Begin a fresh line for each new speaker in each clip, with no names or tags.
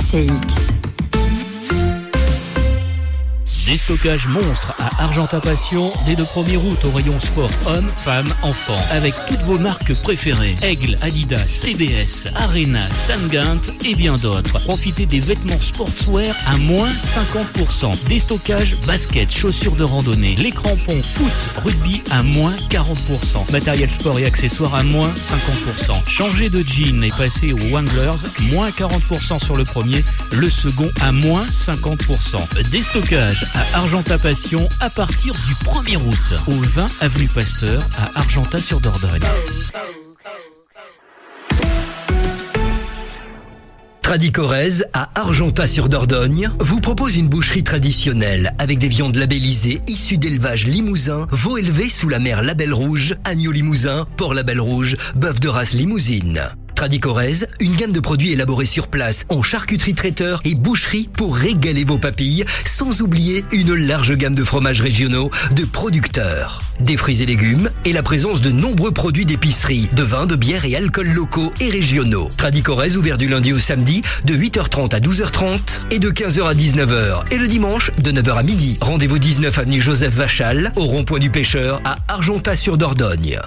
ACX.
Déstockage monstre à Argentat Passion dès le 1er août au rayon sport hommes, femmes, enfants. Avec toutes vos marques préférées. Aigle, Adidas, TBS, Arena, Stangant et bien d'autres. Profitez des vêtements sportswear à moins 50%. Déstockage, basket, chaussures de randonnée. Les crampons, foot, rugby à moins 40%. Matériel sport et accessoires à moins 50%. Changez de jean et passez aux Wanglers, moins 40% sur le premier. Le second à moins 50%. Déstockage à Argentat Passion à partir du 1er août au 20 avenue Pasteur à Argentat-sur-Dordogne.
Tradicorez à Argentat-sur-Dordogne vous propose une boucherie traditionnelle avec des viandes labellisées issues d'élevage limousin, veaux élevés sous la mer Label Rouge, agneau limousin, porc Label Rouge, bœuf de race limousine. Tradicorez, une gamme de produits élaborés sur place en charcuterie traiteur et boucherie pour régaler vos papilles, sans oublier une large gamme de fromages régionaux de producteurs. Des fruits et légumes et la présence de nombreux produits d'épicerie, de vins, de bières et alcools locaux et régionaux. Tradicorez ouvert du lundi au samedi de 8h30 à 12h30 et de 15h à 19h et le dimanche de 9h à midi. Rendez-vous 19 avenue Joseph Vachal au rond-point du Pêcheur à Argentat-sur-Dordogne.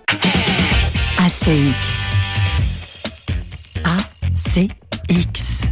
ACX. ACX.